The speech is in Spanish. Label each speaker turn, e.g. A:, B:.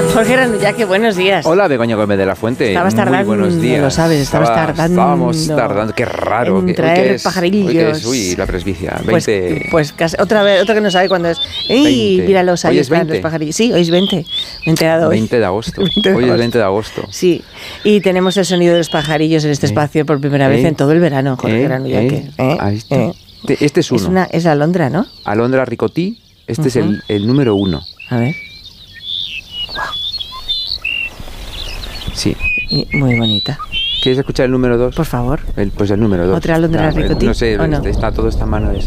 A: Jorge Ranullaque, buenos días.
B: Hola, Begoña Gómez de la Fuente.
A: Estabas tardando,
B: muy buenos días.
A: lo sabes,
B: Estábamos tardando, qué raro.
A: En traer pajarillos.
B: Uy, la presbicia. 20.
A: Pues casi, otra que no sabe cuándo es. ¡Ey! Míralos, ahí están los pajarillos. Sí, hoy es 20. Me he enterado hoy.
B: 20 de agosto. Hoy es 20 de agosto.
A: Sí, y tenemos el sonido de los pajarillos en este espacio por primera vez en todo el verano, Jorge Ranullaque.
B: Ahí está. Este es uno.
A: Es la alondra, ¿no?
B: Alondra ricotí. Este es el número 1.
A: A ver.
B: Sí.
A: Muy bonita.
B: ¿Quieres escuchar el número 2?
A: Por favor.
B: Pues el número 2.
A: ¿Otra alondra ricotí?
B: No sé,
A: ¿o no?
B: todo está en mano de